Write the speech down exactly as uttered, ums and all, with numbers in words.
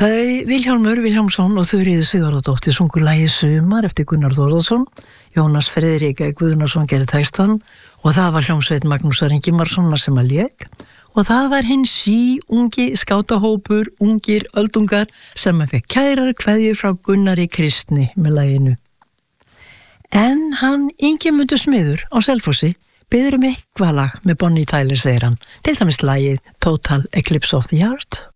Þau Vilhjálmur Vilhjálmsson og Þuríður Sigurðardóttir sungu lagið Sumar eftir Gunnar Þórðarson, Jónas Friðrik Guðnason gerði textan og það var hljómsveit Magnúsar Ingimarssonar sem að lék og það var hinn sí ungi skátahópur, ungir öldungar sem að fekk kærar kveðjur frá Gunnari Kristni með laginu. En hann Ingimundur Smiður á Selfossi biður um eitthvað lag með Bonnie Tyler, segir hann, til dæmis lagið Total Eclipse of the Heart.